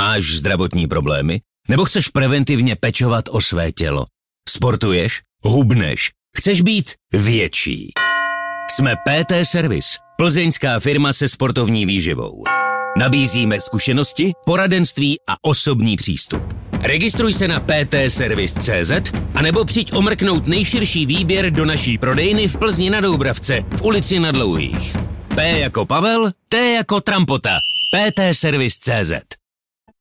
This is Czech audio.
Máš zdravotní problémy? Nebo chceš preventivně pečovat o své tělo? Sportuješ? Hubneš? Chceš být větší? Jsme PT Service, plzeňská firma se sportovní výživou. Nabízíme zkušenosti, poradenství a osobní přístup. Registruj se na ptservice.cz anebo přijď omrknout nejširší výběr do naší prodejny v Plzni na Doubravce v ulici Na Dlouhých. P jako Pavel, T jako Trampota. ptservice.cz